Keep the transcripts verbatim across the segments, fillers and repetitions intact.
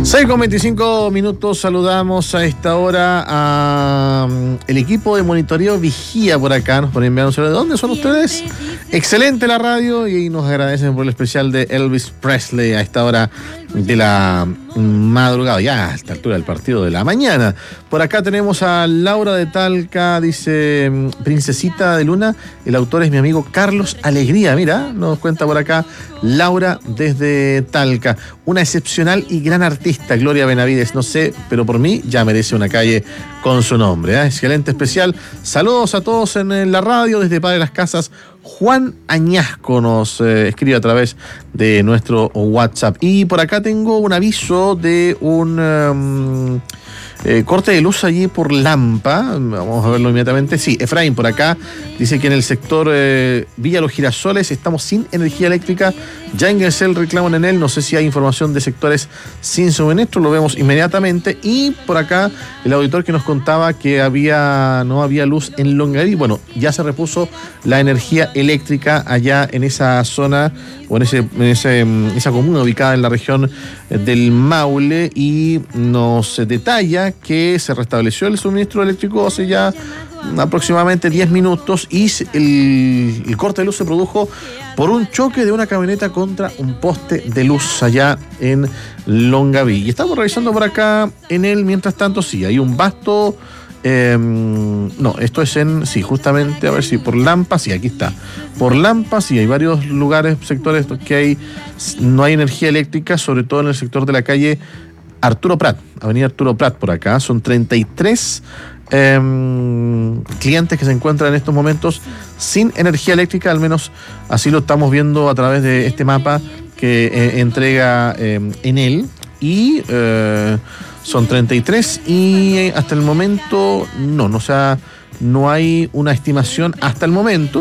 seis con veinticinco minutos, saludamos a esta hora a um, el equipo de monitoreo Vigía por acá, nos ponen enviando ¿de dónde son ustedes? Excelente la radio y nos agradecen por el especial de Elvis Presley a esta hora de la madrugada, ya a esta altura del partido de la mañana. Por acá tenemos a Laura de Talca, dice Princesita de Luna, el autor es mi amigo Carlos Alegría, mira, nos cuenta por acá Laura desde Talca, una excepcional y gran artista, Gloria Benavides, no sé, pero por mí ya merece una calle con su nombre, ¿eh? Excelente especial, saludos a todos en, en la radio, desde Padre Las Casas. Juan Añasco nos eh, escribe a través de nuestro WhatsApp. Y por acá tengo un aviso de un um, eh, corte de luz allí por Lampa. Vamos a verlo inmediatamente. Sí, Efraín por acá dice que en el sector eh, Villa Los Girasoles estamos sin energía eléctrica. Ya ingresé el reclamo en él. No sé si hay información de sectores sin suministro. Lo vemos inmediatamente. Y por acá el auditor que nos contaba que había no había luz en Longaví. Bueno, ya se repuso la energía eléctrica allá en esa zona o en, ese, en ese, esa comuna ubicada en la región del Maule, y nos detalla que se restableció el suministro eléctrico hace ya aproximadamente diez minutos y el, el corte de luz se produjo por un choque de una camioneta contra un poste de luz allá en Longaví. Y estamos revisando por acá en él, mientras tanto, sí, hay un vasto... Eh, no, esto es en, sí, justamente, a ver si por Lampa, sí, aquí está. Por Lampa, sí, hay varios lugares, sectores que hay, no hay energía eléctrica, sobre todo en el sector de la calle Arturo Prat, avenida Arturo Prat por acá. Son treinta y tres eh, clientes que se encuentran en estos momentos sin energía eléctrica, al menos así lo estamos viendo a través de este mapa que eh, entrega eh, Enel. Y... Eh, Son treinta y tres y hasta el momento no, no, o sea, no hay una estimación hasta el momento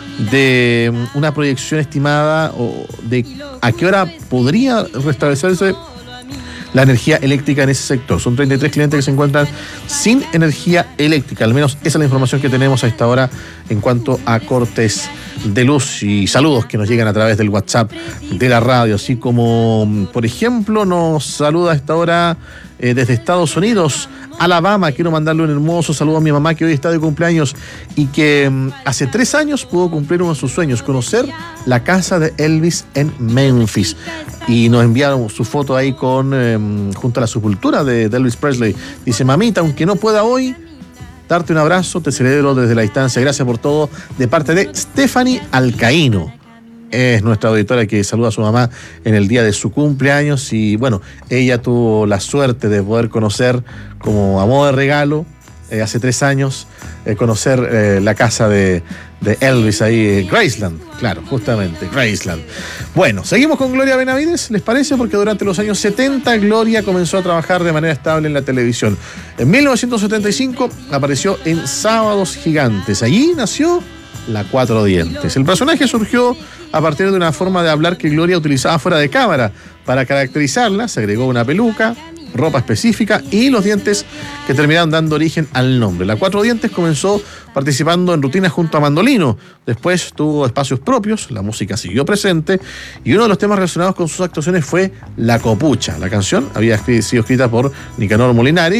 de una proyección estimada o de a qué hora podría restablecerse la energía eléctrica en ese sector. Son treinta y tres clientes que se encuentran sin energía eléctrica, al menos esa es la información que tenemos a esta hora en cuanto a cortes de luz y saludos que nos llegan a través del WhatsApp de la radio, así como, por ejemplo, nos saluda a esta hora eh, desde Estados Unidos, Alabama. Quiero mandarle un hermoso saludo a mi mamá que hoy está de cumpleaños y que um, hace tres años pudo cumplir uno de sus sueños, conocer la casa de Elvis en Memphis. Y nos enviaron su foto ahí con eh, junto a la sepultura de, de Elvis Presley. Dice, mamita, aunque no pueda hoy darte un abrazo, te celebro desde la distancia. Gracias por todo, de parte de Stephanie Alcaíno. Es nuestra auditora que saluda a su mamá en el día de su cumpleaños. Y bueno, ella tuvo la suerte de poder conocer, como a modo de regalo, eh, hace tres años, eh, conocer eh, la casa de, de Elvis ahí, eh, Graceland. Claro, justamente, Graceland. Bueno, seguimos con Gloria Benavides, ¿les parece? Porque durante los años setenta Gloria comenzó a trabajar de manera estable en la televisión. En mil novecientos setenta y cinco apareció en Sábados Gigantes. Allí nació la Cuatro Dientes. El personaje surgió a partir de una forma de hablar que Gloria utilizaba fuera de cámara. Para caracterizarla se agregó una peluca, ropa específica y los dientes que terminaron dando origen al nombre. La Cuatro Dientes comenzó participando en rutinas junto a Mandolino. Después tuvo espacios propios, la música siguió presente y uno de los temas relacionados con sus actuaciones fue La Copucha. La canción había sido escrita por Nicanor Molinari